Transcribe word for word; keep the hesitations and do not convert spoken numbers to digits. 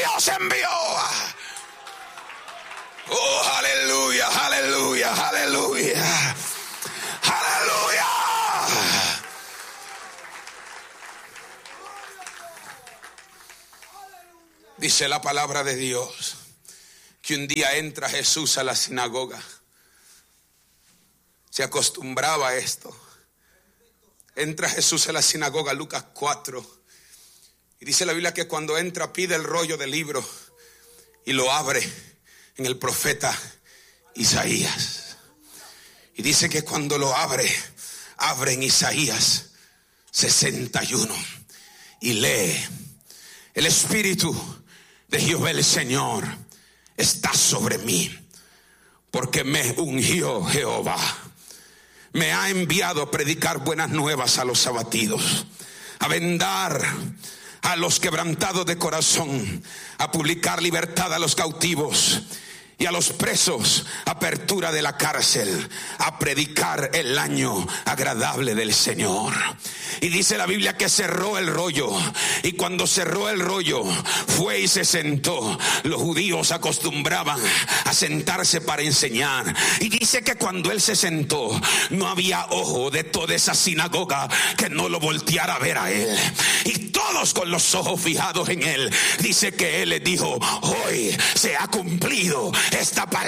Dios envió. Oh, aleluya, aleluya, aleluya, aleluya. Dice la palabra de Dios que un día entra Jesús a la sinagoga. Se acostumbraba a esto. Entra Jesús a la sinagoga, Lucas cuatro. Y dice la Biblia que cuando entra pide el rollo del libro y lo abre en el profeta Isaías. Y dice que cuando lo abre, abre en Isaías sesenta y uno y lee: el Espíritu de Jehová el Señor está sobre mí, porque me ungió Jehová. Me ha enviado a predicar buenas nuevas a los abatidos, a vendar a los quebrantados de corazón, a publicar libertad a los cautivos y a los presos apertura de la cárcel, a predicar el año agradable del Señor. Y dice la Biblia que cerró el rollo, y cuando cerró el rollo fue y se sentó. Los judíos acostumbraban a sentarse para enseñar, y dice que cuando él se sentó no había ojo de toda esa sinagoga que no lo volteara a ver a él, y todos con los ojos fijados en él. Dice que él les dijo: hoy se ha cumplido esta palabra